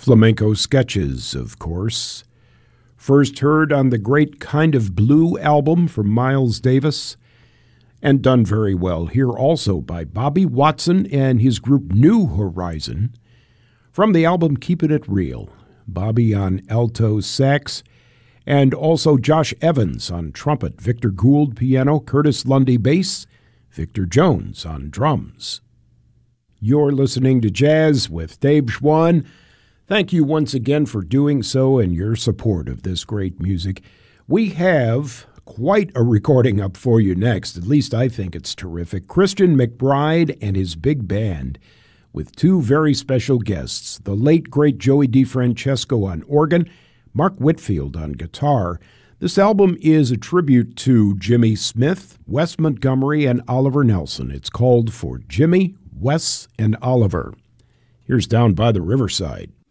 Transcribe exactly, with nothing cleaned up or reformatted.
Flamenco sketches, of course. First heard on the Great Kind of Blue album from Miles Davis, and done very well here also by Bobby Watson and his group New Horizon. From the album Keepin' It Real, Bobby on alto sax, and also Josh Evans on trumpet, Victor Gould piano, Curtis Lundy bass, Victor Jones on drums. You're listening to Jazz with Dave Schwann. Thank you once again for doing so and your support of this great music. We have quite a recording up for you next. At least I think it's terrific. Christian McBride and his big band with two very special guests, the late, great Joey DeFrancesco on organ, Mark Whitfield on guitar. This album is a tribute to Jimmy Smith, Wes Montgomery, and Oliver Nelson. It's called For Jimmy, Wes, and Oliver. Here's Down by the Riverside.